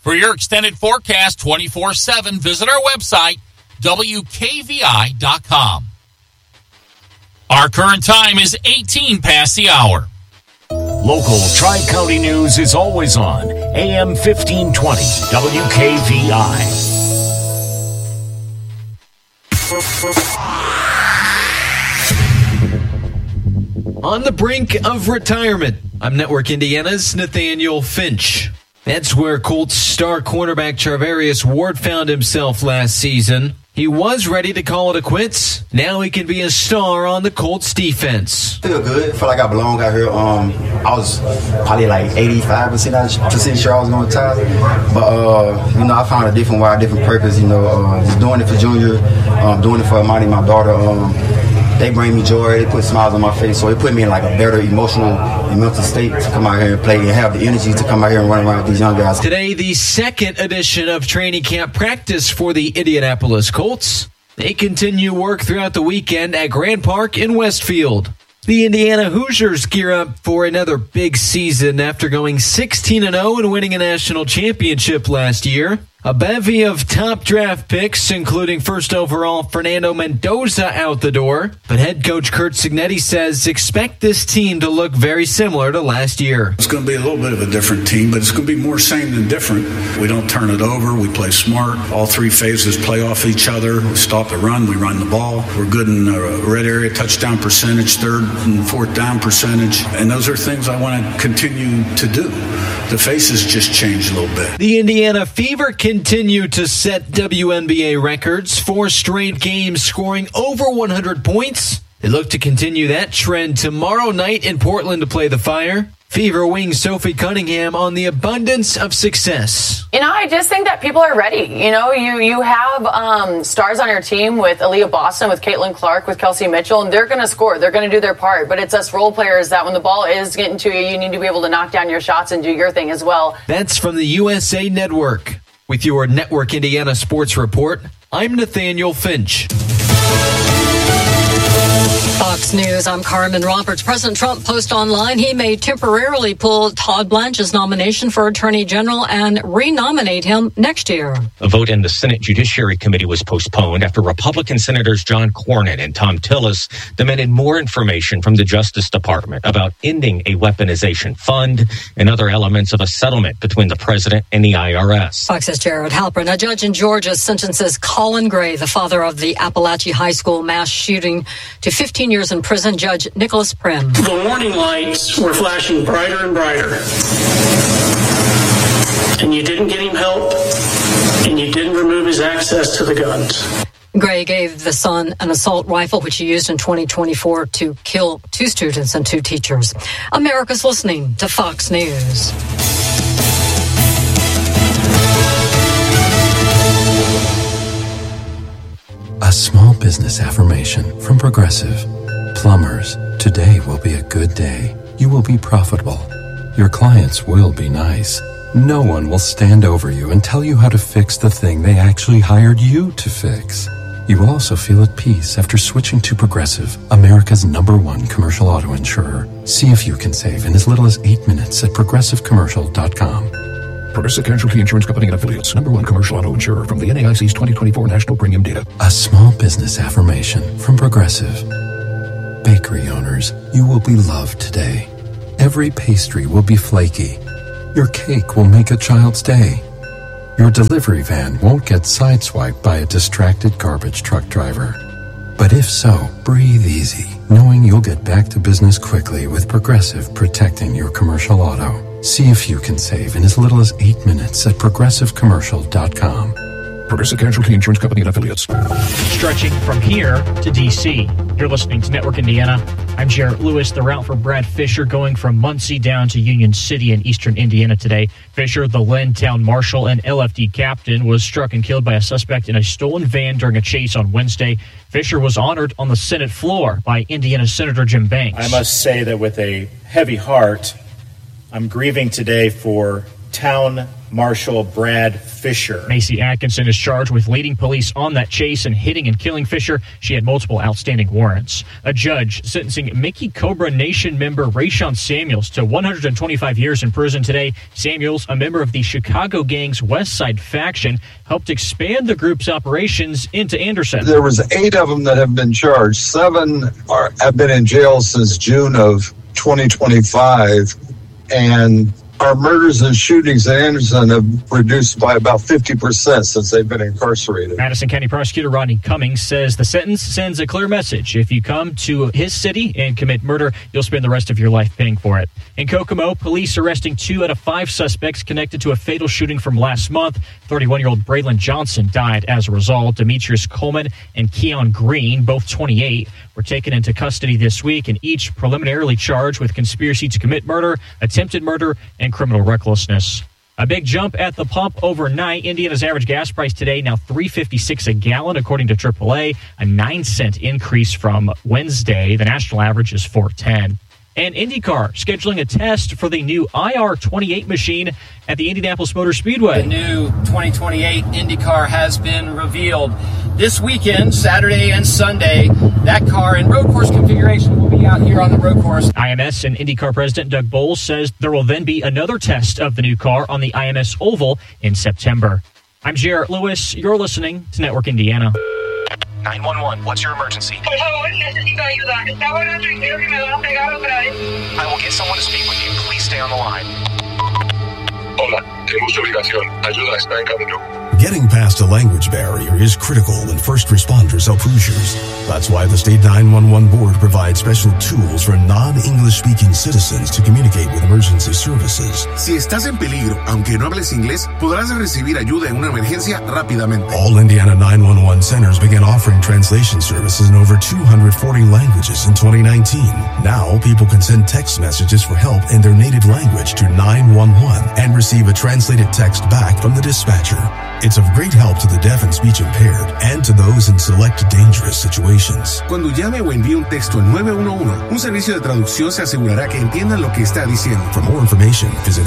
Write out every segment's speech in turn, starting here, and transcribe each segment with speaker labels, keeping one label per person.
Speaker 1: For your extended forecast 24/7, visit our website, WKVI.com. Our current time is 18 past the hour.
Speaker 2: Local Tri-County news is always on AM 1520 WKVI.
Speaker 3: On the brink of retirement, I'm Network Indiana's Nathaniel Finch. That's where Colts star cornerback Charvarius Ward found himself last season. He was ready to call it quits. Now he can be a star on the Colts defense.
Speaker 4: Feel good. Feel like I belong out here. I was probably like 85% sure I was going to retire. But, I found a different way, a different purpose, just doing it for Junior, doing it for Amani, my daughter. They bring me joy. They put smiles on my face. So it put me in like a better emotional and mental state to come out here and play and have the energy to come out here and run around with these young guys.
Speaker 3: Today, the second edition of training camp practice for the Indianapolis Colts. They continue work throughout the weekend at Grand Park in Westfield. The Indiana Hoosiers gear up for another big season after going 16-0 and winning a national championship last year. A bevy of top draft picks, including first overall Fernando Mendoza, out the door. But head coach Curt Cignetti says expect this team to look very similar to last year.
Speaker 5: It's going to be a little bit of a different team, but it's going to be more same than different. We don't turn it over. We play smart. All three phases play off each other. We stop the run. We run the ball. We're good in red area touchdown percentage, third and fourth down percentage. And those are things I want to continue to do. The faces just change a little bit.
Speaker 3: The Indiana Fever continue to set WNBA records. 4 straight games scoring over 100 points. They look to continue that trend tomorrow night in Portland to play the Fire. Fever wing Sophie Cunningham on the abundance of success.
Speaker 6: I just think that people are ready. You have stars on your team with Aaliyah Boston, with Caitlin Clark, with Kelsey Mitchell, and they're going to score. They're going to do their part. But it's us role players that when the ball is getting to you, you need to be able to knock down your shots and do your thing as well.
Speaker 3: That's from the USA Network. With your Network Indiana Sports Report, I'm Nathaniel Finch.
Speaker 7: Fox News, I'm Carmen Roberts. President Trump posted online he may temporarily pull Todd Blanche's nomination for Attorney General and renominate him next year.
Speaker 8: A vote in the Senate Judiciary Committee was postponed after Republican Senators John Cornyn and Tom Tillis demanded more information from the Justice Department about ending a weaponization fund and other elements of a settlement between the president and the IRS.
Speaker 7: Fox's Jared Halpern. A judge in Georgia sentences Colin Gray, the father of the Appalachia High School mass shooting, to 15 years in prison. Judge Nicholas Prim.
Speaker 9: The warning lights were flashing brighter and brighter. And you didn't get him help, and you didn't remove his access to the guns.
Speaker 7: Gray gave the son an assault rifle, which he used in 2024 to kill 2 students and 2 teachers. America's listening to Fox News.
Speaker 10: A small business affirmation from Progressive. Plumbers, today will be a good day. You will be profitable. Your clients will be nice. No one will stand over you and tell you how to fix the thing they actually hired you to fix. You will also feel at peace after switching to Progressive, America's #1 commercial auto insurer. See if you can save in as little as 8 minutes at progressivecommercial.com.
Speaker 11: Progressive Casualty Insurance Company and Affiliates, #1 commercial auto insurer from the NAIC's 2024 National Premium Data.
Speaker 10: A small business affirmation from Progressive. Bakery owners, you will be loved today. Every pastry will be flaky. Your cake will make a child's day. Your delivery van won't get sideswiped by a distracted garbage truck driver. But if so, breathe easy, knowing you'll get back to business quickly with Progressive protecting your commercial auto. See if you can save in as little as 8 minutes at progressivecommercial.com.
Speaker 11: Progressive Casualty Insurance Company and Affiliates.
Speaker 12: Stretching from here to D.C. You're listening to Network Indiana. I'm Jarrett Lewis. The route for Brad Fisher going from Muncie down to Union City in eastern Indiana today. Fisher, the Linn Town Marshal and LFD captain, was struck and killed by a suspect in a stolen van during a chase on Wednesday. Fisher was honored on the Senate floor by Indiana Senator Jim Banks.
Speaker 13: I must say that with a heavy heart, I'm grieving today for Town Marshal Brad Fisher.
Speaker 12: Macy Atkinson is charged with leading police on that chase and hitting and killing Fisher. She had multiple outstanding warrants. A judge sentencing Mickey Cobra Nation member Rayshawn Samuels to 125 years in prison today. Samuels, a member of the Chicago gang's West Side faction, helped expand the group's operations into Anderson.
Speaker 14: There was 8 of them that have been charged. 7 have been in jail since June of 2025, and our murders and shootings in Anderson have reduced by about 50% since they've been incarcerated.
Speaker 12: Madison County Prosecutor Rodney Cummings says the sentence sends a clear message. If you come to his city and commit murder, you'll spend the rest of your life paying for it. In Kokomo, police arresting 2 out of 5 suspects connected to a fatal shooting from last month. 31-year-old Braylon Johnson died as a result. Demetrius Coleman and Keon Green, both 28, were taken into custody this week and each preliminarily charged with conspiracy to commit murder, attempted murder, and criminal recklessness. A big jump at the pump overnight. Indiana's average gas price today now $3.56 a gallon, according to AAA, a 9-cent increase from Wednesday. The national average is $4.10. And IndyCar scheduling a test for the new IR28 machine at the Indianapolis Motor Speedway.
Speaker 15: The new 2028 IndyCar has been revealed. This weekend, Saturday and Sunday, that car in road course configuration will be out here on the road course.
Speaker 12: IMS and IndyCar President Doug Bowles says there will then be another test of the new car on the IMS Oval in September. I'm Jarrett Lewis. You're listening to Network Indiana.
Speaker 16: 911, what's your emergency?
Speaker 17: Por favor, necesito ayuda. Está volando y creo que me van a pegar otra vez.
Speaker 16: I will get someone to speak with you. Please stay on the line.
Speaker 18: Hola, tenemos ubicación. Ayuda está en camino.
Speaker 19: Getting past a language barrier is critical when first responders help Hoosiers. That's why the State 911 Board provides special tools for non-English speaking citizens to communicate with emergency services.
Speaker 20: Si estás en peligro, aunque no hables inglés, podrás recibir ayuda en una emergencia rápidamente.
Speaker 19: All Indiana 911 centers began offering translation services in over 240 languages in 2019. Now, people can send text messages for help in their native language to 911 and receive a translated text back from the dispatcher. It's of great help to the deaf and speech impaired and to those in select dangerous situations.
Speaker 20: Cuando llame o envíe un texto al 911, un servicio de traducción se asegurará que entiendan lo que está diciendo.
Speaker 19: For more information, visit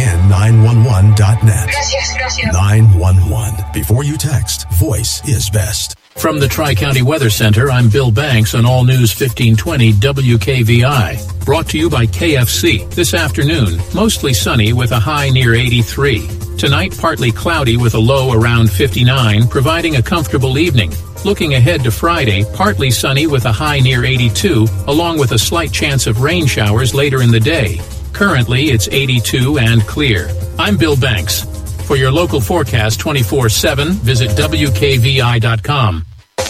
Speaker 19: in911.net.
Speaker 17: Gracias.
Speaker 19: 911. Before you text, voice is best.
Speaker 11: From the Tri-County Weather Center, I'm Bill Banks on All News 1520 WKVI. Brought to you by KFC. This afternoon, mostly sunny with a high near 83. Tonight, partly cloudy with a low around 59, providing a comfortable evening. Looking ahead to Friday, partly sunny with a high near 82, along with a slight chance of rain showers later in the day. Currently, it's 82 and clear. I'm Bill Banks. For your local forecast 24/7, visit WKVI.com.